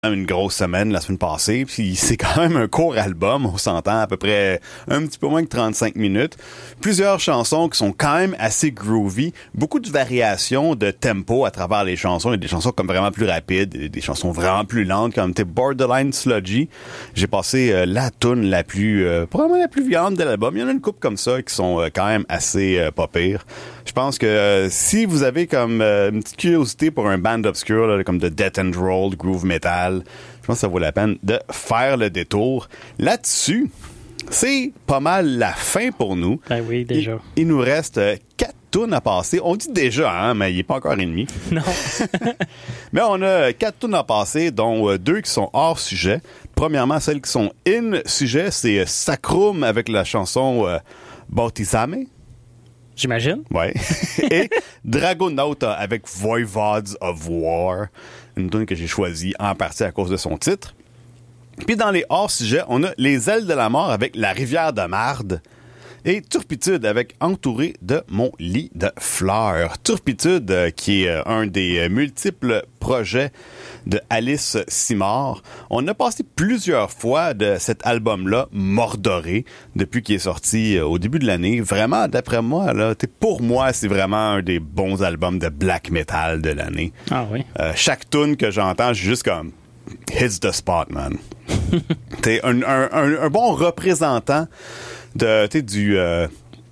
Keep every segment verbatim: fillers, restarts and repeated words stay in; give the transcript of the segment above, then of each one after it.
une grosse semaine la semaine passée, puis c'est quand même un court album, on s'entend à peu près un petit peu moins que trente-cinq minutes. Plusieurs chansons qui sont quand même assez groovy, beaucoup de variations de tempo à travers les chansons. Il y a des chansons comme vraiment plus rapides, des chansons vraiment plus lentes, comme t'es Borderline Sludgy. J'ai passé euh, la tune la plus, euh, probablement la plus violente de l'album. Il y en a une couple comme ça qui sont euh, quand même assez euh, pas pires. Je pense que euh, si vous avez comme euh, une petite curiosité pour un band obscur là, comme de Death and Roll, groove metal, je pense que ça vaut la peine de faire le détour. Là-dessus, c'est pas mal la fin pour nous. Ben oui, déjà. Il, il nous reste euh, quatre tunes à passer. On dit déjà, hein, mais il n'est pas encore et demi. Non. Mais on a quatre tunes à passer, dont euh, deux qui sont hors sujet. Premièrement, celles qui sont in sujet, c'est euh, Sacrum avec la chanson euh, Bautisame. J'imagine. Ouais. Et Dragonauta avec Voivodes of War. Une tune que j'ai choisie en partie à cause de son titre. Puis dans les hors-sujets, on a Les ailes de la mort avec La rivière de marde. Et Turpitude avec Entouré de mon lit de fleurs. Turpitude, euh, qui est euh, un des euh, multiples projets de Alice Simard. On a passé plusieurs fois de cet album-là, Mordoré, depuis qu'il est sorti euh, au début de l'année. Vraiment, d'après moi, là, pour moi, c'est vraiment un des bons albums de black metal de l'année. Ah oui. Euh, chaque tune que j'entends, je suis juste comme hits the spot, man. T'es un, un, un, un bon représentant de t'es du euh,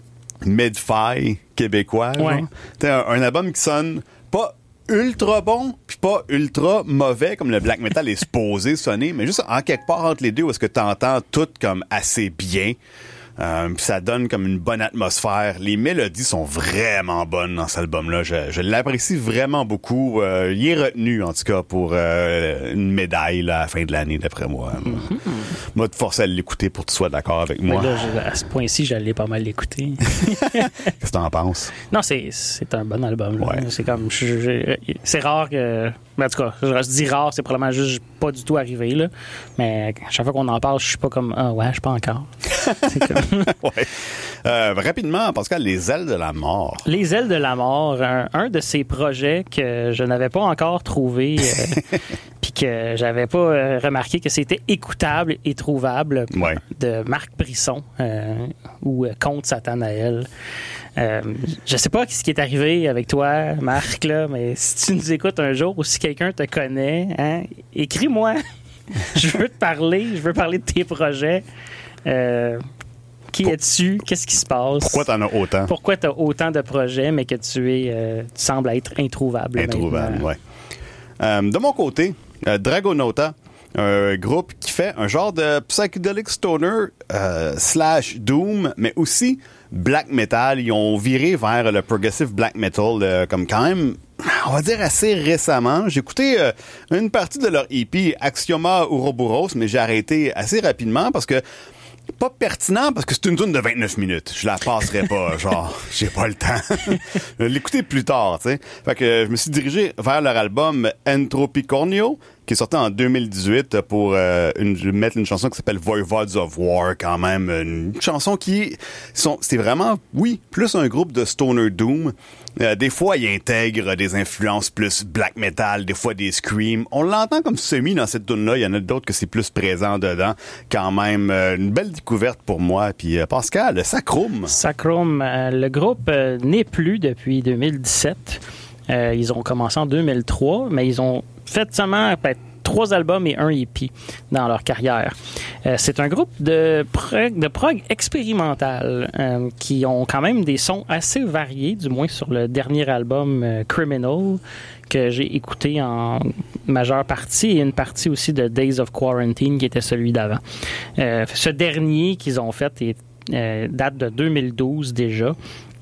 mid-fi québécois. Ouais. T'es un, un album qui sonne pas ultra bon puis pas ultra mauvais comme le black metal est supposé sonner, mais juste en quelque part entre les deux où est-ce que t'entends tout comme assez bien. Euh, pis ça donne comme une bonne atmosphère. Les mélodies sont vraiment bonnes dans cet album-là. Je, je l'apprécie vraiment beaucoup. Euh, il est retenu, en tout cas, pour euh, une médaille là, à la fin de l'année, d'après moi. Mm-hmm. Moi, te forcer à l'écouter pour que tu sois d'accord avec moi. Mais là, je, à ce point-ci, j'allais pas mal l'écouter. Qu'est-ce que t'en penses? Non, c'est, c'est un bon album. Là. Ouais. C'est comme... Je, je, c'est rare que... Mais en tout cas, je dis rare, c'est probablement juste pas du tout arrivé. Là. Mais à chaque fois qu'on en parle, je suis pas comme... Ah ouais, je suis pas encore. C'est comme... ouais. Euh, rapidement, Pascal, Les ailes de la mort. Les ailes de la mort, un, un de ces projets que je n'avais pas encore trouvé, euh, puis que j'avais pas euh, remarqué que c'était écoutable et trouvable, ouais. de Marc Brisson, euh, ou euh, Comte Satanael. Euh, je sais pas ce qui est arrivé avec toi, Marc, là, mais si tu nous écoutes un jour ou si quelqu'un te connaît, hein, écris-moi. Je veux te parler, je veux parler de tes projets. Euh, Qui Pour... es-tu? Qu'est-ce qui se passe? Pourquoi t'en as autant? Pourquoi t'as autant de projets, mais que tu es, euh, tu sembles être introuvable? Introuvable, oui. Euh, de mon côté, euh, Dragonauta, un groupe qui fait un genre de psychedelic stoner euh, slash doom, mais aussi black metal. Ils ont viré vers le progressive black metal, euh, comme quand même, on va dire assez récemment. J'ai écouté euh, une partie de leur E P Axioma Ouroboros, mais j'ai arrêté assez rapidement parce que pas pertinent parce que c'est une tune de vingt-neuf minutes. Je la passerai pas, genre, j'ai pas le temps. Je vais l'écouter plus tard, tu sais. Fait que je me suis dirigé vers leur album Entropicornio, qui est sorti en deux mille dix-huit pour euh, une, mettre une chanson qui s'appelle Voivodes of War, quand même. Une chanson qui, sont, c'est vraiment, oui, plus un groupe de stoner doom. Euh, des fois, il intègre des influences plus black metal, des fois des screams. On l'entend comme semi dans cette tune-là. Il y en a d'autres que c'est plus présent dedans. Quand même, euh, une belle découverte pour moi. Puis euh, Pascal, Sacrum. Sacrum, euh, le groupe euh, n'est plus depuis deux mille dix-sept. Euh, ils ont commencé en deux mille trois, mais ils ont fait seulement ben, trois albums et un E P dans leur carrière. Euh, c'est un groupe de prog, de prog expérimental euh, qui ont quand même des sons assez variés, du moins sur le dernier album euh, Criminal, que j'ai écouté en majeure partie, et une partie aussi de Days of Quarantine, qui était celui d'avant. Euh, ce dernier qu'ils ont fait est, euh, date de deux mille douze déjà.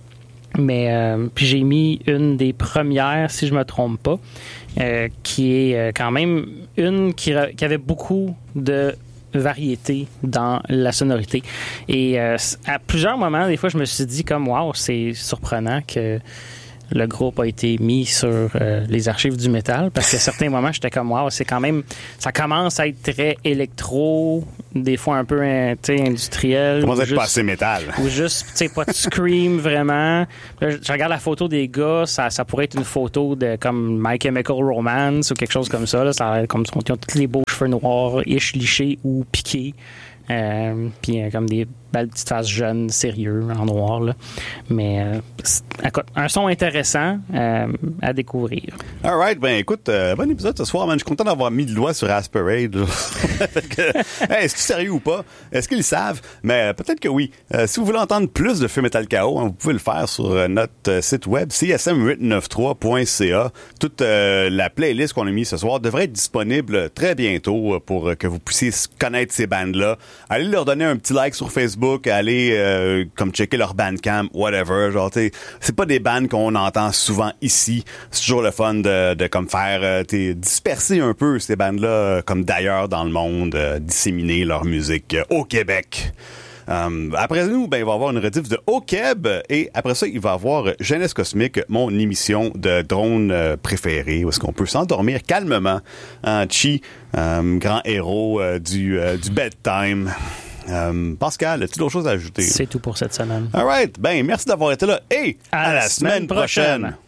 Mais euh, puis j'ai mis une des premières, si je me trompe pas, euh, qui est euh, quand même une qui, qui avait beaucoup de variété dans la sonorité. Et euh, à plusieurs moments, des fois, je me suis dit comme, wow, c'est surprenant que le groupe a été mis sur euh, les archives du métal, parce qu'à certains moments, j'étais comme, wow, c'est quand même, ça commence à être très électro, des fois un peu industrielles. Comment ça juste, être passé métal? Ou juste, tu sais, pas de scream vraiment. Là, je regarde la photo des gars, ça, ça pourrait être une photo de comme My Chemical Romance ou quelque chose comme ça. Là. Ça a l'air comme ils ont tous les beaux cheveux noirs, ish lichés ou piqués. Euh, puis euh, comme des belles petites faces jeunes, sérieux, en noir. Là. Mais euh, un son intéressant euh, à découvrir. All right, ben écoute, euh, bon épisode ce soir, man. Je suis content d'avoir mis le doigt sur Asperade. Hey, est-ce que c'est sérieux ou pas? Est-ce qu'ils le savent? Mais euh, peut-être que oui. Euh, si vous voulez entendre plus de Feu Metal K O, hein, vous pouvez le faire sur euh, notre euh, site web c s m huit neuf trois point c a. Toute euh, la playlist qu'on a mise ce soir devrait être disponible très bientôt euh, pour euh, que vous puissiez connaître ces bandes-là. Allez leur donner un petit like sur Facebook, allez euh, comme checker leur Bandcamp, whatever. Genre, t'sais, c'est pas des bandes qu'on entend souvent ici. C'est toujours le fun de, de comme faire euh, t'sais, disperser un peu ces bandes-là euh, comme d'ailleurs dans le monde, euh, disséminer leur musique euh, au Québec. Um, après nous, ben, il va y avoir une rediff de Okeb et après ça, il va y avoir Jeunesse Cosmique, mon émission de drone euh, préférée, où est-ce qu'on peut s'endormir calmement. Hein, Chi, um, grand héros euh, du, euh, du bedtime. Um, Pascal, as-tu d'autres choses à ajouter? C'est tout pour cette semaine. All right. Ben, merci d'avoir été là et à, à la, la semaine, semaine prochaine. prochaine.